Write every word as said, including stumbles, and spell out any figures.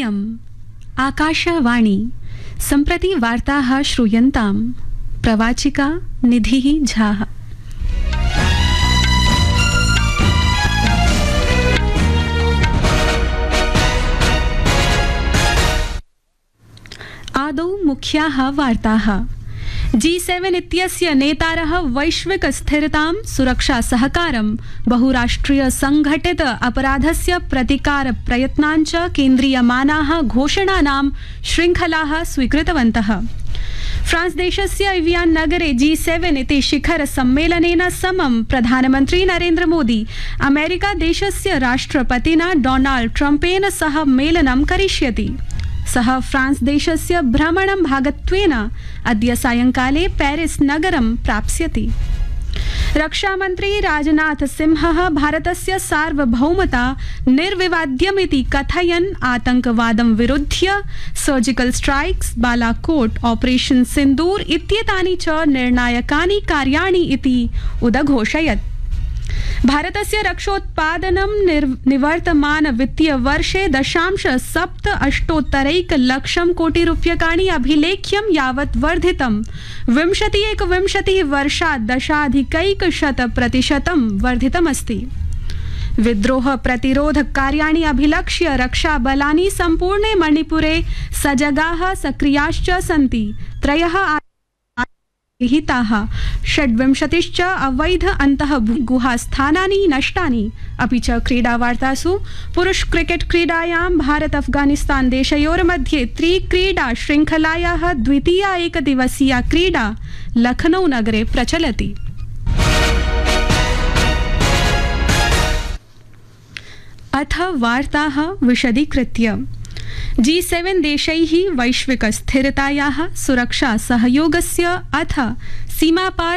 इयम् आकाशवाणी। सम्प्रति वार्ताः श्रूयन्ताम्। प्रवाचिका निधिः झा। आदौ मुख्याः वार्ताः। जी सेवन इत्यस्य नेतारः वैश्विक स्थिरतां, सुरक्षा सहकारं, बहुराष्ट्रीय संघटित अपराधस्य प्रतिकार प्रयत्नाञ्च केन्द्रीयमानाः घोषणानां शृङ्खलाः स्वीकृतवन्तः। फ्रांस देशस्य इवियान नगरे जी सेवन इति शिखर सम्मेलनेन समं प्रधानमन्त्री नरेन्द्र मोदी अमेरिका देशस्य राष्ट्रपतिना डोनाल्ड ट्रम्पेन सह मेलनं करिष्यति। सः फ्रांस देशस्य भ्रमणं भागत्वेन अद्य सायंकाले पेरिस नगरं प्राप्स्यति। रक्षामन्त्री राजनाथ सिंहः भारतस्य सार्वभौमता निर्विवाद्यमिति कथयन् आतंकवादं विरुध्य सर्जिकल स्ट्राइक्स, बालाकोट, ऑपरेशन सिंदूर इत्येतानि च निर्णायकानि कार्याणि इति उदघोषयत्। भारतस्य रक्षोत्पादनं निवर्तमान वित्तीय वर्षे दशांश सप्त अष्टोत्तरैक लक्षं कोटि रूप्यकाणि अभिलेख्यं यावत् वर्धितं विंशति एकविंशतिः वर्षात् दशाधिकैक शत प्रतिशतं वर्धितमस्ति। विद्रोह प्रतिरोध कार्याणि अभिलक्ष्य रक्षाबलानि सम्पूर्णे मणिपुरे सजगाः सक्रियाश्च सन्ति। त्रयः विहिताः, षड्विंशतिश्च अवैध अन्तः गुहास्थानानि नष्टानि। अपि च क्रीडावार्तासु पुरुष क्रिकेट क्रीडायां भारत अफगानिस्तान देशयोर्मध्ये त्रिक्रीडा श्रृंखलायाः द्वितीया एकदिवसीया क्रीडा लखनऊ नगरे प्रचलति। अथ वार्ताः विशदीकृत्य। जी सेवन देशैः वैश्विक स्थिरतायाः, सुरक्षा सहयोगस्य अथ सीमापार